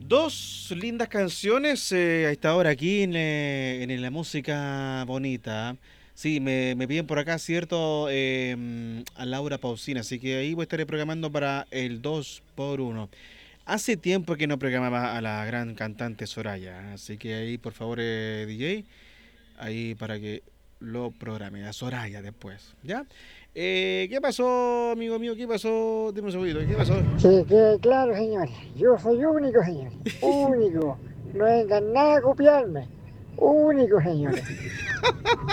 Dos lindas canciones a esta hora aquí en la música bonita. Sí, me piden por acá, ¿cierto? A Laura Pausina, así que ahí voy a estar programando para el 2 por uno. Hace tiempo que no programaba a la gran cantante Soraya, así que ahí por favor DJ, ahí para que lo programe a Soraya después, ¿ya? ¿Qué pasó, amigo mío? ¿Qué pasó? Dime un segundito, ¿qué pasó? Sí, que claro, señores. Yo soy único, señores. Único. No vengan nada a copiarme. Único, señores.